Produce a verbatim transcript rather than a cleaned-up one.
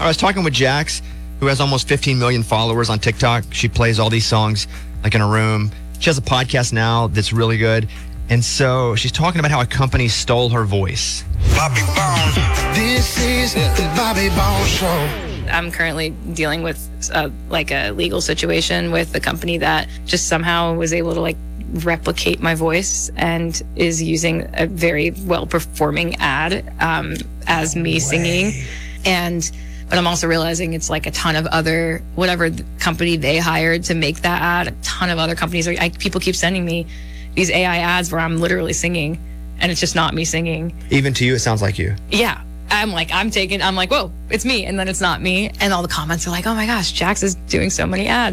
I was talking with Jax, who has almost fifteen million followers on TikTok. She plays all these songs like in a room. She has a podcast now that's really good. And so she's talking about how a company stole her voice. Bobby Bones. This is the Bobby Bones Show. I'm currently dealing with uh, like a legal situation with a company that just somehow was able to like replicate my voice and is using a very well-performing ad um, as me singing. And but I'm also realizing it's like a ton of other, whatever company they hired to make that ad, a ton of other companies. Are, I, people keep sending me these A I ads where I'm literally singing and it's just not me singing. Even to you, it sounds like you. Yeah. I'm like, I'm taking, I'm like, whoa, it's me. And then it's not me. And all the comments are like, oh my gosh, Jax is doing so many ads.